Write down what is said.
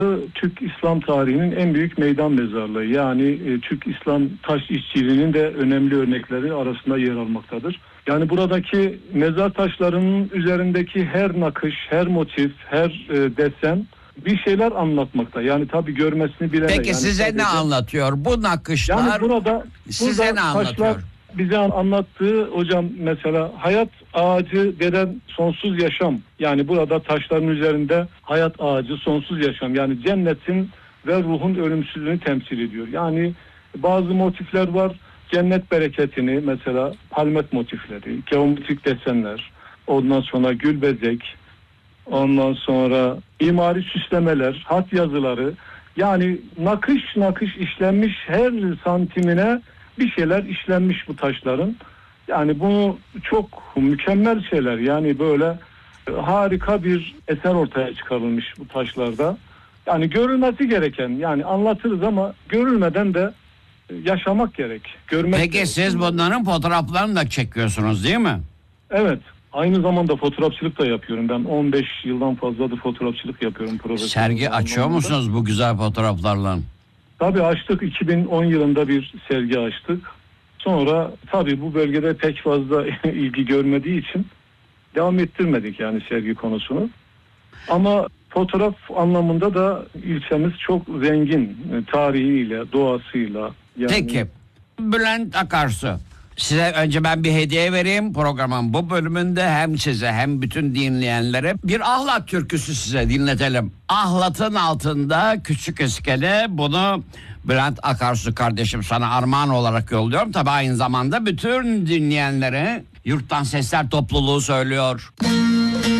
Türk İslam tarihinin en büyük meydan mezarlığı. Yani Türk İslam taş işçiliğinin de önemli örnekleri arasında yer almaktadır. Yani buradaki mezar taşlarının üzerindeki her nakış, her motif, her desen bir şeyler anlatmakta. Yani tabii görmesini bilemez. Peki yani size sadece, ne anlatıyor? Bu nakışlar yani burada size ne anlatıyor? taşlar bize anlattığı hocam mesela hayat ağacı denen sonsuz yaşam. Yani burada taşların üzerinde hayat ağacı sonsuz yaşam. Yani cennetin ve ruhun ölümsüzlüğünü temsil ediyor. Yani bazı motifler var. Cennet bereketini mesela palmet motifleri, geometrik desenler, ondan sonra gül bezek, ondan sonra mimari süslemeler, hat yazıları, yani nakış nakış işlenmiş, her santimine bir şeyler işlenmiş bu taşların. Yani bunu çok mükemmel şeyler, yani böyle harika bir eser ortaya çıkarılmış bu taşlarda. Yani görülmesi gereken, yani anlatırız ama görülmeden de yaşamak gerek. Görmek Peki gerek. siz bunların fotoğraflarını da çekiyorsunuz değil mi? Evet. Aynı zamanda fotoğrafçılık da yapıyorum. Ben 15 yıldan fazladır fotoğrafçılık yapıyorum. Sergi açıyor musunuz bu güzel fotoğraflarla? Tabii açtık. 2010 yılında bir sergi açtık. Sonra tabii bu bölgede pek fazla ilgi görmediği için devam ettirmedik yani sergi konusunu. Ama fotoğraf anlamında da ilçemiz çok zengin, tarihiyle, doğasıyla. Yani... Peki Bülent Akarsu, size önce ben bir hediye vereyim. Programın bu bölümünde hem size hem bütün dinleyenlere bir Ahlat türküsü size dinletelim. Ahlat'ın altında küçük iskele, bunu Bülent Akarsu kardeşim sana armağan olarak yolluyorum. Tabii aynı zamanda bütün dinleyenlere Yurttan Sesler topluluğu söylüyor.